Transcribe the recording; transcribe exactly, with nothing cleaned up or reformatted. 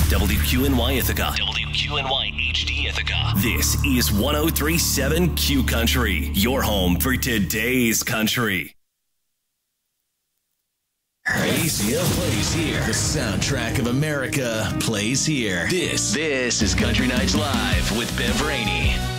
W Q N Y Ithaca. W Q N Y H D Ithaca. This is one oh three point seven Q Country, your home for today's country. A C L plays here. The soundtrack of America plays here. This, this is Country Nights Live with Bev Rainey.